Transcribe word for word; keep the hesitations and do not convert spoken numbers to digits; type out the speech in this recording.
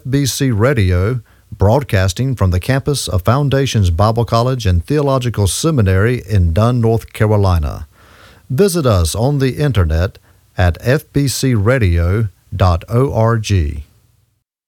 B C Radio, broadcasting from the campus of Foundations Bible College and Theological Seminary in Dunn, North Carolina. Visit us on the internet at f b c radio dot org.